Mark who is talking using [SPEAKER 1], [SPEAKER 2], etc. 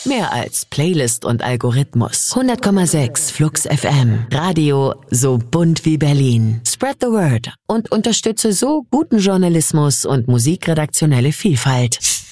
[SPEAKER 1] Mehr als Playlist und Algorithmus. 100,6 Flux FM. Radio so bunt wie Berlin. Spread the word und unterstütze so guten Journalismus und musikredaktionelle Vielfalt.